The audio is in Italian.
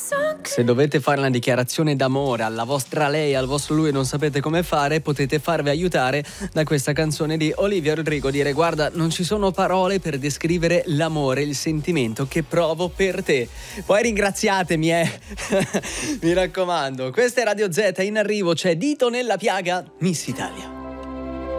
Se dovete fare una dichiarazione d'amore alla vostra lei, al vostro lui e non sapete come fare, potete farvi aiutare da questa canzone di Olivia Rodrigo. Dire: guarda, non ci sono parole per descrivere l'amore, il sentimento che provo per te. Poi ringraziatemi, mi raccomando. Questa è Radio Z, in arrivo c'è Dito nella piaga, Miss Italia.